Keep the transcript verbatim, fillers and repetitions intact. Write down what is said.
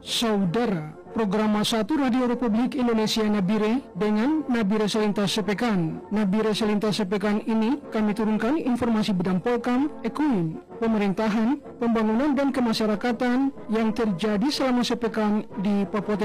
Saudara, program satu Radio Republik Indonesia Nabire dengan Nabire Selintas Sepekan. Nabire Selintas Sepekan ini kami turunkan informasi bidang Polkam, ekonomi, pemerintahan, pembangunan dan kemasyarakatan yang terjadi selama sepekan di Papua